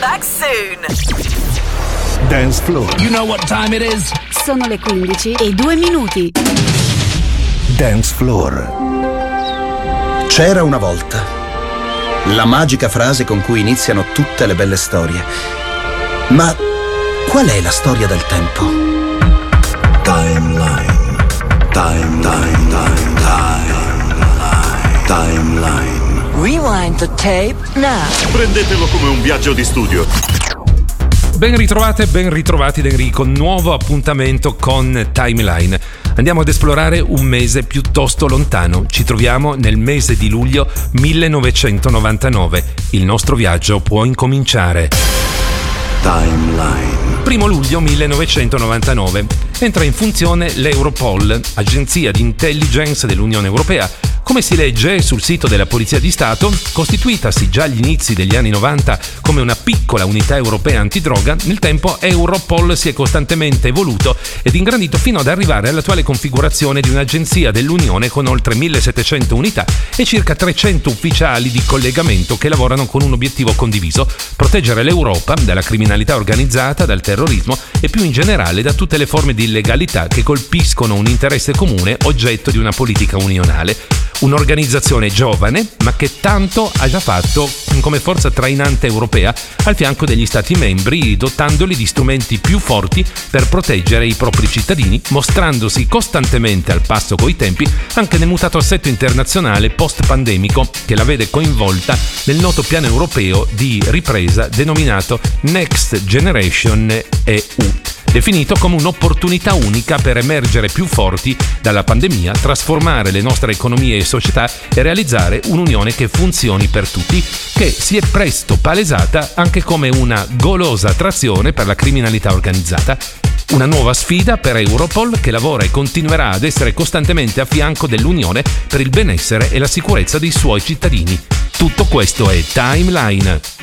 Back soon. Dance Floor. You know what time it is? Sono le 15:02. Dance Floor. C'era una volta. La magica frase con cui iniziano tutte le belle storie. Ma qual è la storia del tempo? Timeline. Rewind the tape now. Prendetelo come un viaggio di studio. Ben ritrovate, ben ritrovati da Enrico, nuovo appuntamento con Timeline. Andiamo ad esplorare un mese piuttosto lontano. Ci troviamo nel mese di luglio 1999. Il nostro viaggio può incominciare. Timeline. 1 luglio 1999. Entra in funzione l'Europol, agenzia di intelligence dell'Unione Europea. Come si legge sul sito della Polizia di Stato, costituitasi già agli inizi degli anni 90 come una piccola unità europea antidroga, nel tempo Europol si è costantemente evoluto ed ingrandito fino ad arrivare all'attuale configurazione di un'agenzia dell'Unione con oltre 1700 unità e circa 300 ufficiali di collegamento che lavorano con un obiettivo condiviso: proteggere l'Europa dalla criminalità organizzata, dal terrorismo e più in generale da tutte le forme di illegalità che colpiscono un interesse comune oggetto di una politica unionale. Un'organizzazione giovane, ma che tanto ha già fatto come forza trainante europea al fianco degli Stati membri, dotandoli di strumenti più forti per proteggere i propri cittadini, mostrandosi costantemente al passo coi tempi anche nel mutato assetto internazionale post-pandemico che la vede coinvolta nel noto piano europeo di ripresa denominato Next Generation EU. Definito come un'opportunità unica per emergere più forti dalla pandemia, trasformare le nostre economie e società e realizzare un'unione che funzioni per tutti, che si è presto palesata anche come una golosa attrazione per la criminalità organizzata. Una nuova sfida per Europol che lavora e continuerà ad essere costantemente a fianco dell'Unione per il benessere e la sicurezza dei suoi cittadini. Tutto questo è Timeline.